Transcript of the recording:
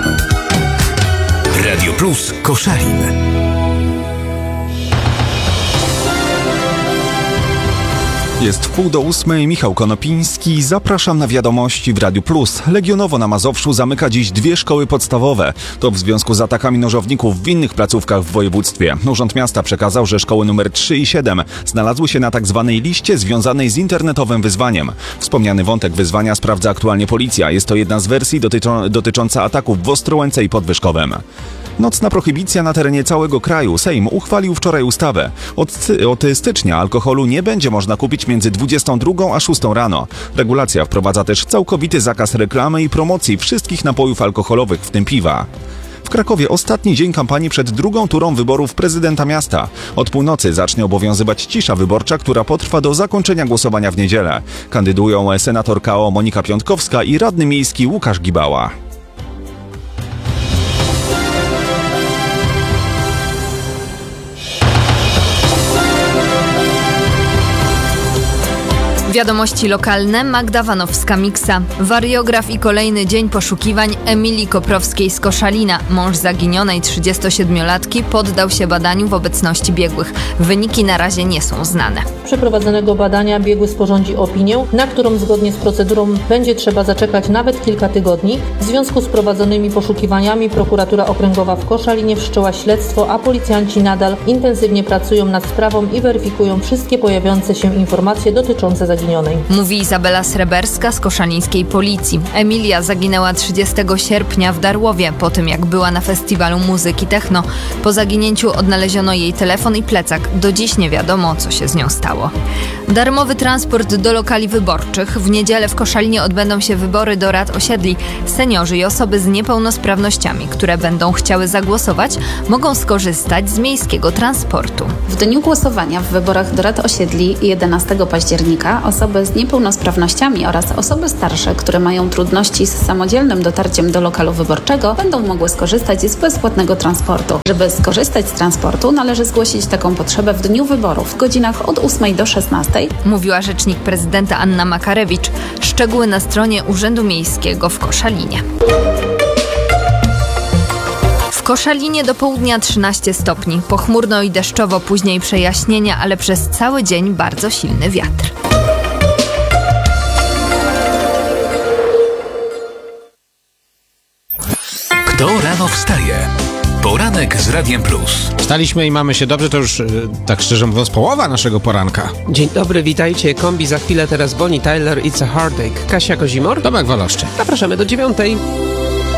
Radio Plus Koszalin. Jest 7:30, Michał Konopiński. Zapraszam na wiadomości w Radiu Plus. Legionowo na Mazowszu zamyka dziś 2 szkoły podstawowe. To w związku z atakami nożowników w innych placówkach w województwie. Urząd Miasta przekazał, że szkoły numer 3 i 7 znalazły się na tzw. liście związanej z internetowym wyzwaniem. Wspomniany wątek wyzwania sprawdza aktualnie policja. Jest to jedna z wersji dotycząca ataków w Ostrołęce i Podwyżkowem. Nocna prohibicja na terenie całego kraju. Sejm uchwalił wczoraj ustawę. Od stycznia alkoholu nie będzie można kupić między 22 a 6 rano. Regulacja wprowadza też całkowity zakaz reklamy i promocji wszystkich napojów alkoholowych, w tym piwa. W Krakowie ostatni dzień kampanii przed drugą turą wyborów prezydenta miasta. Od północy zacznie obowiązywać cisza wyborcza, która potrwa do zakończenia głosowania w niedzielę. Kandydują senator KO Monika Piątkowska i radny miejski Łukasz Gibała. Wiadomości lokalne. Magda Wanowska-Miksa. Wariograf i kolejny dzień poszukiwań Emilii Koprowskiej z Koszalina. Mąż zaginionej 37-latki poddał się badaniu w obecności biegłych. Wyniki na razie nie są znane. Przeprowadzonego badania biegły sporządzi opinię, na którą zgodnie z procedurą będzie trzeba zaczekać nawet kilka tygodni. W związku z prowadzonymi poszukiwaniami Prokuratura Okręgowa w Koszalinie wszczęła śledztwo, a policjanci nadal intensywnie pracują nad sprawą i weryfikują wszystkie pojawiające się informacje dotyczące zaginionej. Mówi Izabela Sreberska z koszalińskiej policji. Emilia zaginęła 30 sierpnia w Darłowie, po tym jak była na festiwalu muzyki techno. Po zaginięciu odnaleziono jej telefon i plecak. Do dziś nie wiadomo, co się z nią stało. Darmowy transport do lokali wyborczych. W niedzielę w Koszalinie odbędą się wybory do rad osiedli. Seniorzy i osoby z niepełnosprawnościami, które będą chciały zagłosować, mogą skorzystać z miejskiego transportu. W dniu głosowania w wyborach do rad osiedli 11 października osoby z niepełnosprawnościami oraz osoby starsze, które mają trudności z samodzielnym dotarciem do lokalu wyborczego, będą mogły skorzystać z bezpłatnego transportu. Żeby skorzystać z transportu, należy zgłosić taką potrzebę w dniu wyborów w godzinach od 8 do 16. Mówiła rzecznik prezydenta Anna Makarewicz. Szczegóły na stronie Urzędu Miejskiego w Koszalinie. W Koszalinie do południa 13 stopni. Pochmurno i deszczowo, później przejaśnienia, ale przez cały dzień bardzo silny wiatr. Kto rano wstaje? Poranek z Radiem Plus. Wstaliśmy i mamy się dobrze, to już tak szczerze mówiąc połowa naszego poranka. Dzień dobry, witajcie. Kombi za chwilę, teraz Bonnie Tyler, It's a Heartache. Kasia Kozimor. Tomek Woloszczy. Zapraszamy do 9:00.